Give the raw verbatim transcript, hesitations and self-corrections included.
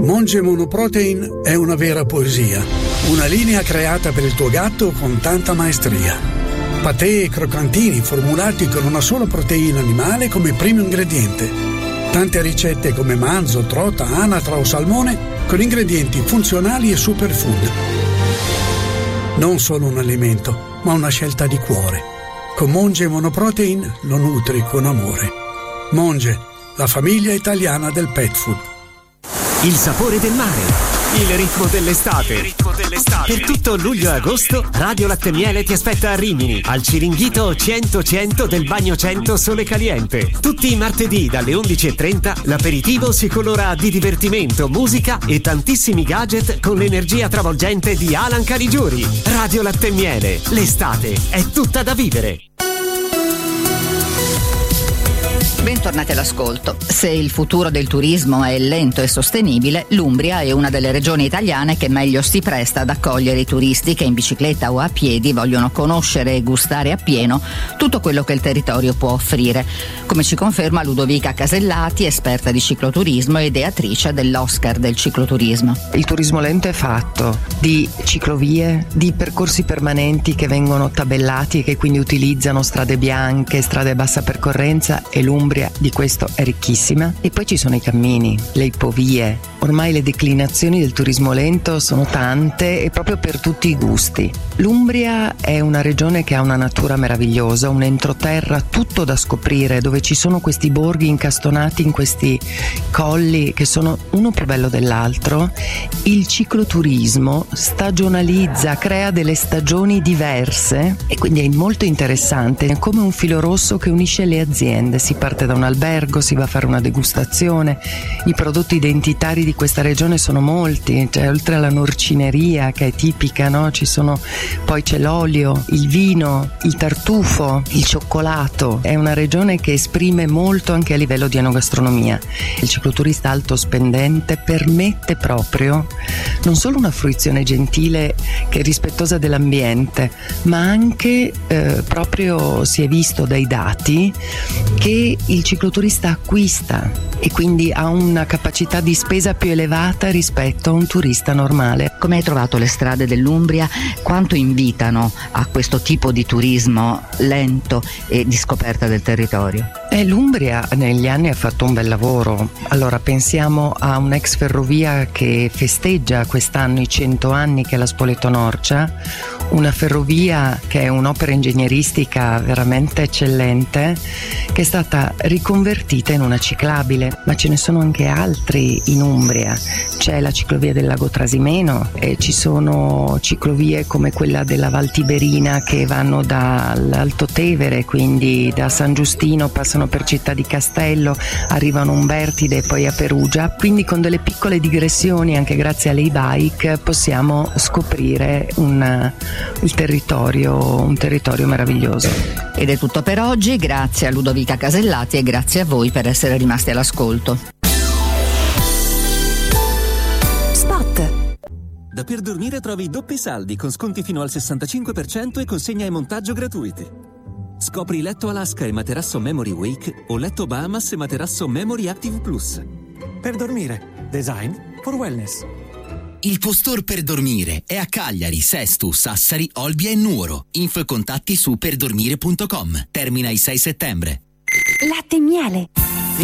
Monge Monoprotein è una vera poesia, una linea creata per il tuo gatto con tanta maestria. Patè e croccantini formulati con una sola proteina animale come primo ingrediente. Tante ricette come manzo, trota, anatra o salmone con ingredienti funzionali e superfood. Non solo un alimento, ma una scelta di cuore. Con Monge Monoprotein lo nutri con amore. Monge, la famiglia italiana del pet food. Il sapore del mare, il ritmo dell'estate. Il ritmo dell'estate. Per tutto luglio e agosto, Radio Latte Miele ti aspetta a Rimini, al Ciringhito cento cento del Bagno cento Sole Caliente. Tutti i martedì dalle undici e trenta l'aperitivo si colora di divertimento, musica e tantissimi gadget con l'energia travolgente di Alan Caligiuri. Radio Latte Miele, l'estate è tutta da vivere. Bentornati all'ascolto. Se il futuro del turismo è lento e sostenibile, l'Umbria è una delle regioni italiane che meglio si presta ad accogliere i turisti che in bicicletta o a piedi vogliono conoscere e gustare appieno tutto quello che il territorio può offrire, come ci conferma Ludovica Casellati, esperta di cicloturismo e ideatrice dell'Oscar del cicloturismo. Il turismo lento è fatto di ciclovie, di percorsi permanenti che vengono tabellati e che quindi utilizzano strade bianche, strade a bassa percorrenza, e l'Umbria di questo è ricchissima. E poi ci sono i cammini, le ipovie. Ormai le declinazioni del turismo lento sono tante e proprio per tutti i gusti. L'Umbria è una regione che ha una natura meravigliosa, un entroterra tutto da scoprire, dove ci sono questi borghi incastonati in questi colli che sono uno più bello dell'altro. Il cicloturismo stagionalizza, crea delle stagioni diverse e quindi è molto interessante, è come un filo rosso che unisce le aziende. Si parte da un albergo, si va a fare una degustazione. I prodotti identitari di questa regione sono molti, cioè oltre alla norcineria che è tipica, no? Ci sono, poi c'è l'olio, il vino, il tartufo, il cioccolato. È una regione che esprime molto anche a livello di enogastronomia. Il cicloturista alto spendente permette proprio non solo una fruizione gentile che è rispettosa dell'ambiente, ma anche eh, proprio si è visto dai dati che il cicloturista acquista e quindi ha una capacità di spesa più elevata rispetto a un turista normale. Come hai trovato le strade dell'Umbria? Quanto invitano a questo tipo di turismo lento e di scoperta del territorio? Eh, L'Umbria negli anni ha fatto un bel lavoro. Allora pensiamo a un'ex ferrovia che festeggia quest'anno i cento anni, che è la Spoleto-Norcia, una ferrovia che è un'opera ingegneristica veramente eccellente, che è stata riconvertita in una ciclabile, ma ce ne sono anche altri in Umbria. C'è la ciclovia del Lago Trasimeno e ci sono ciclovie come quella della Val Tiberina che vanno dall'Alto Tevere, quindi da San Giustino passano per Città di Castello, arrivano a Umbertide e poi a Perugia. Quindi con delle piccole digressioni, anche grazie alle e-bike, possiamo scoprire un, il territorio, un territorio meraviglioso. Ed è tutto per oggi, grazie a Ludovica Casellati e grazie a voi per essere rimasti all'ascolto. Spot. Da Per Dormire trovi doppi saldi con sconti fino al sessantacinque per cento e consegna e montaggio gratuiti. Scopri letto Alaska e materasso Memory Wake o letto Bahamas e materasso Memory Active Plus. Per Dormire, design for wellness. Il tuo store per dormire è a Cagliari, Sesto, Sassari, Olbia e Nuoro. Info e contatti su perdormire punto com. Termina il sei settembre. Latte Miele.